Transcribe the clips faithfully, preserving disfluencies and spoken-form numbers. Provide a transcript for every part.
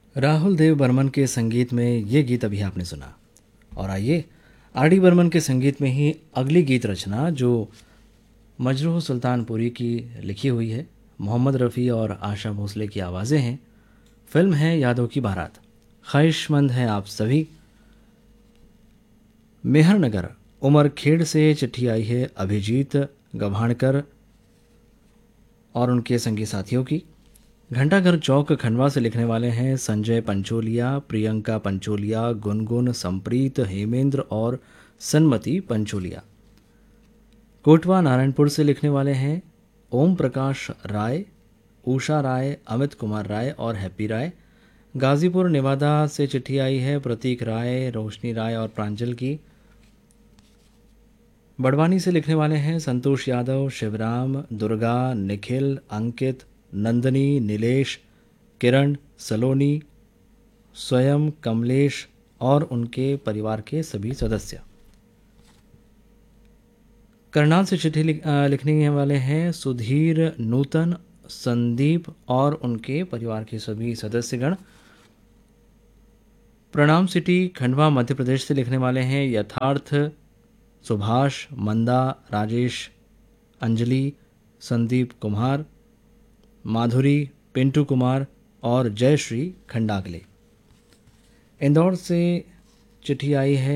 राहुल देव बर्मन के संगीत में ये गीत अभी आपने सुना। और आइए आर डी बर्मन के संगीत में ही अगली गीत रचना जो मजरूह सुल्तानपुरी की लिखी हुई है, मोहम्मद रफ़ी और आशा भोसले की आवाज़ें हैं। फिल्म है यादों की बारात। ख्वाहिशमंद हैं आप सभी। मेहरनगर उमर खेड़ से चिट्ठी आई है अभिजीत गभाणकर और उनके संगी साथियों की। घंटाघर चौक खंडवा से लिखने वाले हैं संजय पंचोलिया, प्रियंका पंचोलिया, गुनगुन, संप्रीत, हेमेंद्र और सन्मति पंचोलिया। कोटवा नारायणपुर से लिखने वाले हैं ओम प्रकाश राय, उषा राय, अमित कुमार राय और हैप्पी राय। गाजीपुर नेवादा से चिट्ठी आई है प्रतीक राय, रोशनी राय और प्रांजल की। बड़वानी से लिखने वाले हैं संतोष यादव, शिवराम, दुर्गा, निखिल, अंकित, नंदनी, नीलेश, किरण, सलोनी, स्वयं, कमलेश और उनके परिवार के सभी सदस्य। करनाल से चिट्ठी लिख, अ, लिखने वाले हैं सुधीर, नूतन, संदीप और उनके परिवार के सभी सदस्यगण। प्रणाम सिटी खंडवा मध्य प्रदेश से लिखने वाले हैं यथार्थ, सुभाष, मंदा, राजेश, अंजलि, संदीप कुमार, माधुरी, पिंटू कुमार और जयश्री खंडागले। इंदौर से चिट्ठी आई है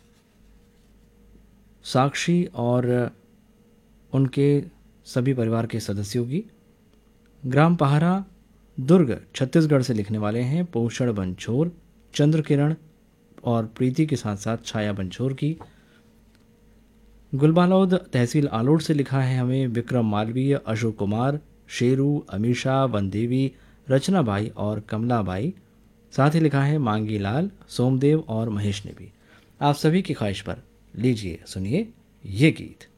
साक्षी और उनके सभी परिवार के सदस्यों की। ग्राम पहारा दुर्ग छत्तीसगढ़ से लिखने वाले हैं पोषण बंछोर, चंद्र किरण और प्रीति के साथ साथ छाया बंछोर की। गुलबालौद तहसील आलोट से लिखा है हमें विक्रम मालवीय, अशोक कुमार, शेरू, अमीषा, वनदेवी, रचनाबाई और कमलाबाई। साथ ही लिखा है मांगी लाल, सोमदेव और महेश ने भी। आप सभी की ख्वाहिश पर लीजिए सुनिए ये गीत।